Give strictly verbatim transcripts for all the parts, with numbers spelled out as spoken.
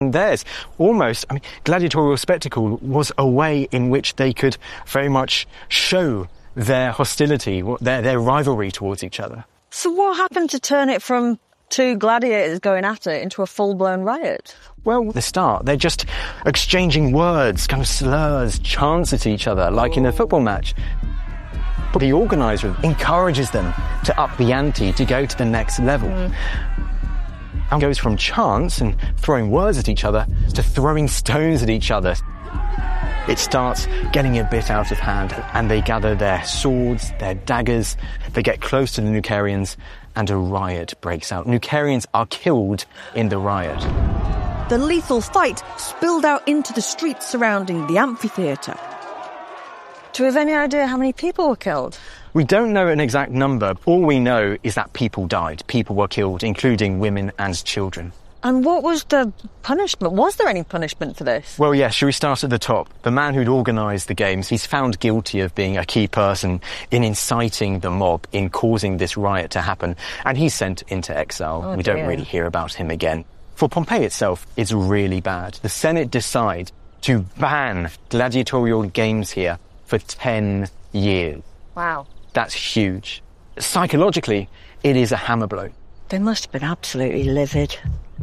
theirs. Almost, I mean, gladiatorial spectacle was a way in which they could very much show their hostility, their, their rivalry towards each other. So what happened to turn it from two gladiators going at it into a full-blown riot? Well, at the start, they're just exchanging words, kind of slurs, chants at each other, like in a football match. But the organiser encourages them to up the ante, to go to the next level. Mm. And goes from chants and throwing words at each other to throwing stones at each other. It starts getting a bit out of hand, and they gather their swords, their daggers, they get close to the Nucerians, and a riot breaks out. Nucerians are killed in the riot. The lethal fight spilled out into the streets surrounding the amphitheatre. Do we have any idea how many people were killed? We don't know an exact number. All we know is that people died. People were killed, including women and children. And what was the punishment? Was there any punishment for this? Well, yes, shall we start at the top? The man who'd organised the games, he's found guilty of being a key person in inciting the mob, in causing this riot to happen, and he's sent into exile. Oh, we dear. don't really hear about him again. For Pompeii itself, it's really bad. The Senate decide to ban gladiatorial games here for ten years. Wow. That's huge. Psychologically, it is a hammer blow. They must have been absolutely livid.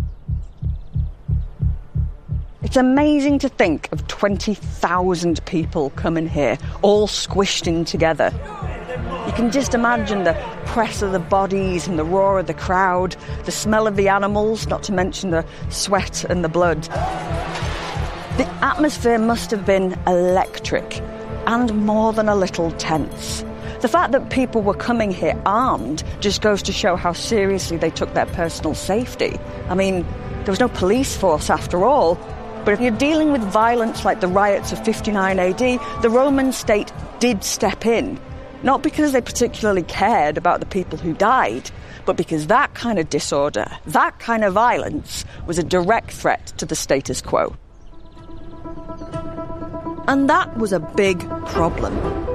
It's amazing to think of twenty thousand people coming here, all squished in together. You can just imagine the press of the bodies and the roar of the crowd, the smell of the animals, not to mention the sweat and the blood. The atmosphere must have been electric and more than a little tense. The fact that people were coming here armed just goes to show how seriously they took their personal safety. I mean, there was no police force after all. But if you're dealing with violence like the riots of fifty-nine A D, the Roman state did step in. Not because they particularly cared about the people who died, but because that kind of disorder, that kind of violence, was a direct threat to the status quo. And that was a big problem.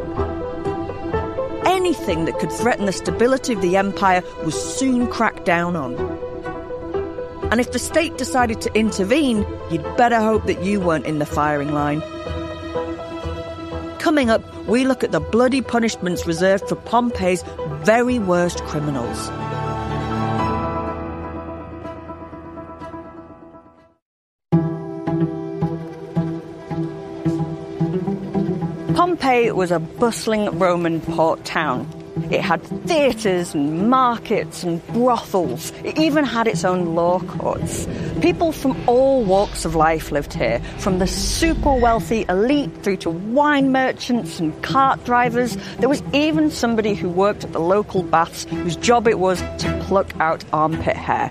Anything that could threaten the stability of the empire was soon cracked down on. And if the state decided to intervene, you'd better hope that you weren't in the firing line. Coming up, we look at the bloody punishments reserved for Pompeii's very worst criminals. Pompeii was a bustling Roman port town. It had theatres and markets and brothels. It even had its own law courts. People from all walks of life lived here, from the super wealthy elite through to wine merchants and cart drivers. There was even somebody who worked at the local baths whose job it was to pluck out armpit hair.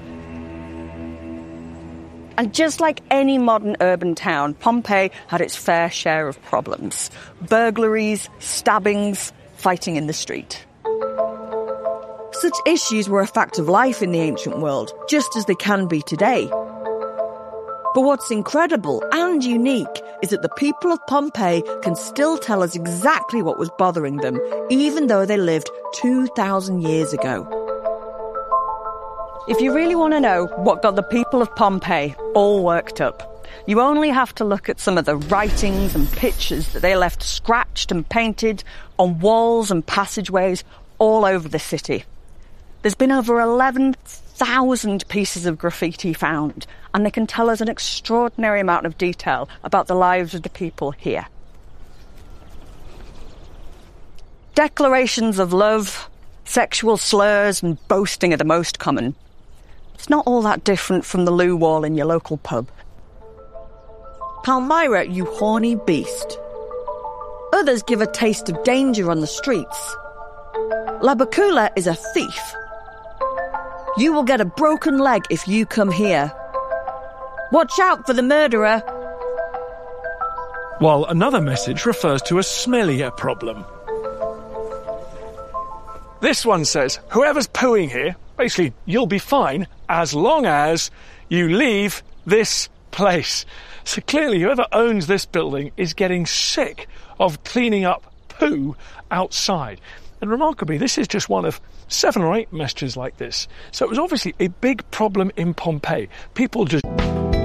And just like any modern urban town, Pompeii had its fair share of problems. Burglaries, stabbings, fighting in the street. Such issues were a fact of life in the ancient world, just as they can be today. But what's incredible and unique is that the people of Pompeii can still tell us exactly what was bothering them, even though they lived two thousand years ago. If you really want to know what got the people of Pompeii all worked up, you only have to look at some of the writings and pictures that they left scratched and painted on walls and passageways all over the city. There's been over eleven thousand pieces of graffiti found, and they can tell us an extraordinary amount of detail about the lives of the people here. Declarations of love, sexual slurs and boasting are the most common. It's not all that different from the loo wall in your local pub. Palmyra, you horny beast. Others give a taste of danger on the streets. Labacula is a thief. You will get a broken leg if you come here. Watch out for the murderer. While another message refers to a smellier problem. This one says, whoever's pooing here, basically, you'll be fine as long as you leave this place. So clearly, whoever owns this building is getting sick of cleaning up poo outside. And remarkably, this is just one of seven or eight messages like this. So it was obviously a big problem in Pompeii. People just...